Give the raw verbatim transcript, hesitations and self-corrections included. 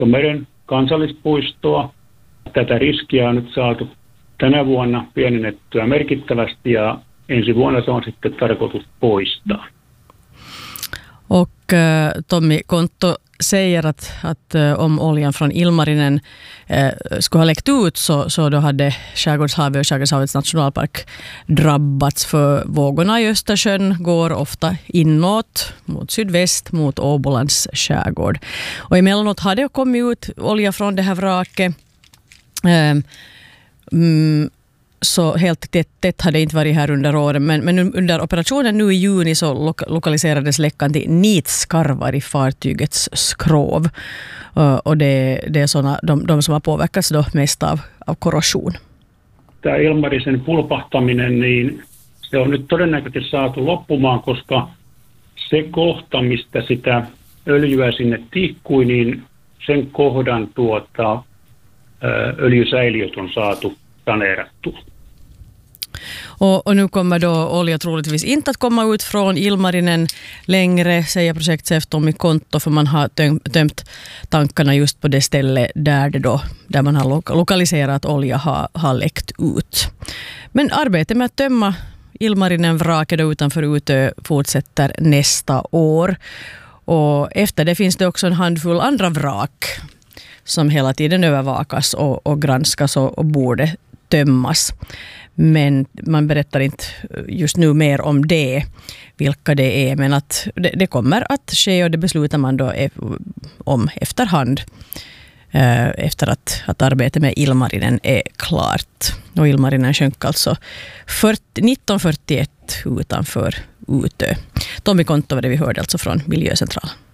Meren kansallispuistoa. Tätä riskiä on nyt saatu tänä vuonna pienennettyä merkittävästi ja ensi vuonna se on sitten tarkoitus poistaa. Och äh, Tommy Kontto säger att, att äh, om oljan från Ilmarinen äh, skulle ha läckt ut så, så då hade Skärgårdshavet och Skärgårdshavets nationalpark drabbats, för vågorna i Östersjön går ofta inåt mot sydväst mot Åbolands skärgård. Och emellanåt har det kommit ut olja från det här vraket. Äh, mm, Så helt tätt, tätt hade inte varit här under åren, men, men under operationen nu i juni så lo- lokaliserades läckan till nitskarvar i fartygets skrov. Uh, och det, det är såna, de, de som har påverkats då mest av, av korrosion. Tämä Ilmarisen pulpahtaminen, niin se on nyt todennäköisesti saatu loppumaan, koska se kohta, mistä sitä öljyä sinne tihkui, niin sen kohdan tuota, öljysäiliöt on saatu saneerattua. Och, och nu kommer då olja troligtvis inte att komma ut från Ilmarinen längre, säger projektchef Tommy Kontto, för man har tömt tankarna just på det ställe där, det då, där man har lo- lokaliserat olja har, har läckt ut. Men arbetet med att tömma Ilmarinen-vraket utanför Utö fortsätter nästa år. Och efter det finns det också en handfull andra vrak som hela tiden övervakas och, och granskas och, och borde tömmas. Men man berättar inte just nu mer om det, vilka det är, men att det, det kommer att ske och det beslutar man då om efterhand efter att, att arbetet med Ilmarinen är klart. Och Ilmarinen sjönk alltså nitton fyrtioett utanför Utö. Tommy Kontto var det vi hörde alltså från Miljöcentralen.